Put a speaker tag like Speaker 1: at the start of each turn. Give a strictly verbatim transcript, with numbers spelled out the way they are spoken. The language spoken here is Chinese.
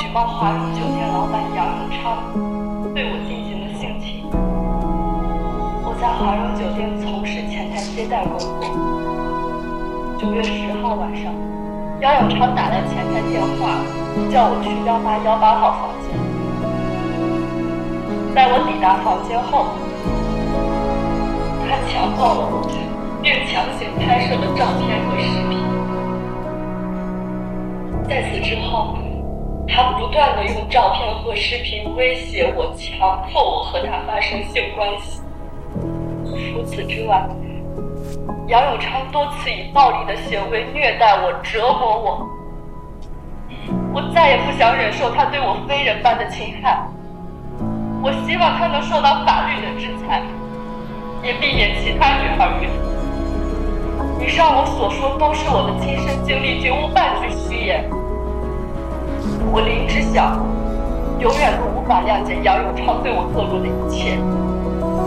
Speaker 1: 报华荣酒店老板杨永昌对我进行了性侵。我在华荣酒店从事前台接待工作。九月十号晚上，杨永昌打来前台电话，叫我去幺八幺八号房间。在我抵达房间后，他强暴了我，并强行拍摄了照片和视频。在此之后，他不断地用照片和视频威胁我，强迫我和他发生性关系。除此之外，杨永昌多次以暴力的行为虐待我、折磨我。我再也不想忍受他对我非人般的侵害。我希望他能受到法律的制裁，也避免其他女孩遇害。以上我所说都是我的亲身经历，绝无半句虚言。我林之晓永远都无法谅解杨永昌对我做过的一切。